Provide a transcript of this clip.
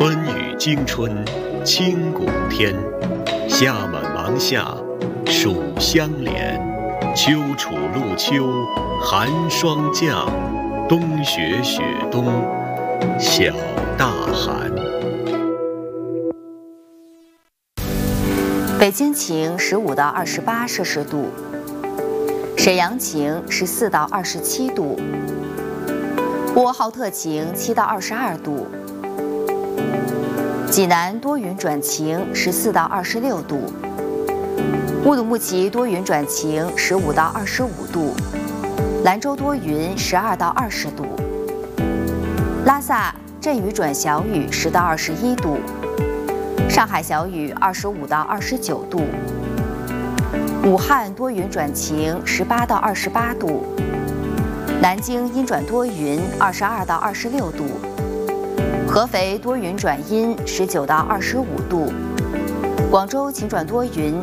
春雨惊春清谷天，夏满芒夏暑相连。秋处露秋寒霜降，冬雪雪冬小大寒。 北京晴15到28摄氏度，沈阳晴14到27度，呼和浩特晴7到22度，济南多云转晴14到26度，乌鲁木齐多云转晴15到25度，兰州多云12到20度，拉萨阵雨转小雨10到21度，上海小雨25到29度，武汉多云转晴18到28度，南京阴转多云22到26度，合肥多云转阴19到25度，广州晴转多云